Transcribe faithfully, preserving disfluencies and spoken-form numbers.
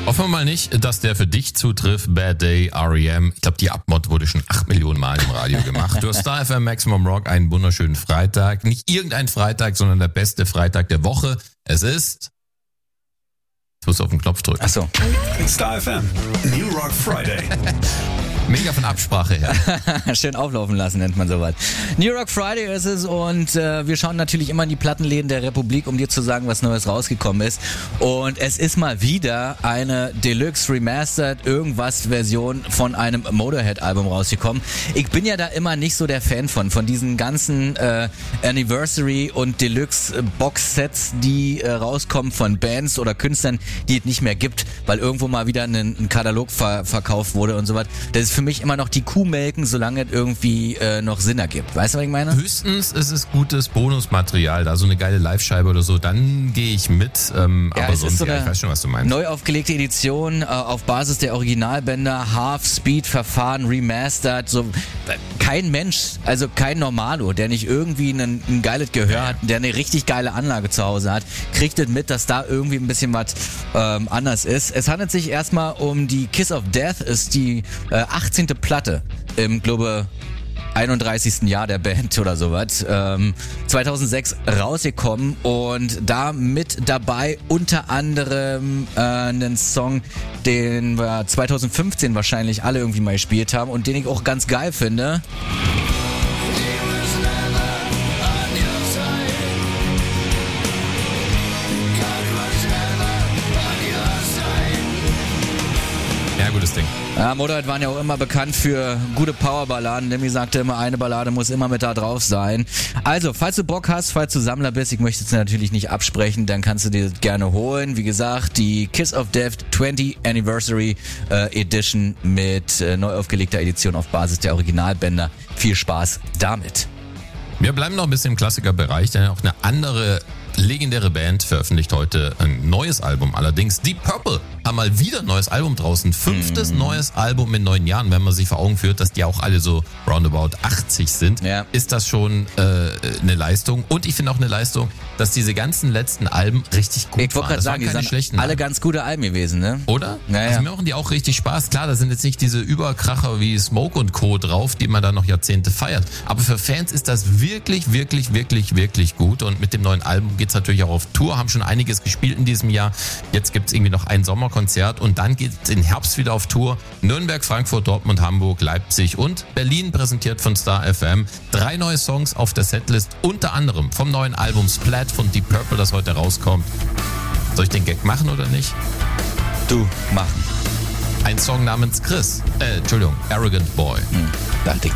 Hoffen wir mal nicht, dass der für dich zutrifft. Bad Day, R E M. Ich glaube, die Abmod wurde schon acht Millionen Mal im Radio gemacht. Du hast Star F M Maximum Rock, einen wunderschönen Freitag. Nicht irgendein Freitag, sondern der beste Freitag der Woche. Es ist... Ich muss auf den Knopf drücken. Ach so. Star F M, New Rock Friday. Mega von Absprache her. Schön auflaufen lassen, nennt man sowas. New Rock Friday ist es und äh, wir schauen natürlich immer in die Plattenläden der Republik, um dir zu sagen, was Neues rausgekommen ist. Und es ist mal wieder eine Deluxe Remastered irgendwas Version von einem Motorhead-Album rausgekommen. Ich bin ja da immer nicht so der Fan von, von diesen ganzen äh, Anniversary und Deluxe Box-Sets, die äh, rauskommen von Bands oder Künstlern, die es nicht mehr gibt, weil irgendwo mal wieder ein, ein Katalog ver- verkauft wurde und so was. Das ist für mich immer noch die Kuh melken, solange es irgendwie äh, noch Sinn ergibt. Weißt du, was ich meine? Höchstens ist es gutes Bonusmaterial, da so eine geile Live-Scheibe oder so, dann gehe ich mit. Ähm, Ja, aber es sonst, ist so ja, ich eine weiß schon, was du meinst. neu aufgelegte Edition äh, auf Basis der Originalbänder, Half-Speed-Verfahren, remastered. So, kein Mensch, also kein Normalo, der nicht irgendwie ein, ein geiles Gehör Ja. hat, der eine richtig geile Anlage zu Hause hat, kriegt es mit, dass da irgendwie ein bisschen was ähm, anders ist. Es handelt sich erstmal um die Kiss of Death, ist die äh, achtzehnte Platte im, glaube einunddreißigsten Jahr der Band oder sowas, ähm, zweitausendsechs rausgekommen und da mit dabei unter anderem äh, einen Song, den wir zweitausendfünfzehn wahrscheinlich alle irgendwie mal gespielt haben und den ich auch ganz geil finde. Ja, gutes Ding. Ja, Motorhead waren ja auch immer bekannt für gute Powerballaden. Demi sagte immer, eine Ballade muss immer mit da drauf sein. Also, falls du Bock hast, falls du Sammler bist, ich möchte es natürlich nicht absprechen, dann kannst du dir das gerne holen. Wie gesagt, die Kiss of Death twentieth Anniversary äh, Edition mit äh, neu aufgelegter Edition auf Basis der Originalbänder. Viel Spaß damit. Wir bleiben noch ein bisschen im Klassikerbereich, denn auch eine andere legendäre Band veröffentlicht heute ein neues Album. Allerdings Deep Purple haben mal wieder ein neues Album draußen. Fünftes mm. neues Album in neun Jahren. Wenn man sich vor Augen führt, dass die auch alle so roundabout achtzig sind, ja. ist das schon äh, eine Leistung. Und ich finde auch eine Leistung, dass diese ganzen letzten Alben richtig gut Ich wollte waren. gerade Das sagen, waren keine die sind schlechten alle Alben. ganz gute Alben gewesen, ne? Oder? Ja, also ja. mir machen die auch richtig Spaß. Klar, da sind jetzt nicht diese Überkracher wie Smoke und Co. drauf, die man da noch Jahrzehnte feiert. Aber für Fans ist das wirklich, wirklich, wirklich, wirklich gut. Und mit dem neuen Album geht's natürlich auch auf Tour, haben schon einiges gespielt in diesem Jahr. Jetzt gibt's irgendwie noch ein Sommerkonzert und dann geht's im Herbst wieder auf Tour. Nürnberg, Frankfurt, Dortmund, Hamburg, Leipzig und Berlin, präsentiert von Star F M. Drei neue Songs auf der Setlist, unter anderem vom neuen Album Splat von Deep Purple, das heute rauskommt. Soll ich den Gag machen oder nicht? Du, machen. Ein Song namens Chris, äh, Entschuldigung, Arrogant Boy. Hm, dachte ich.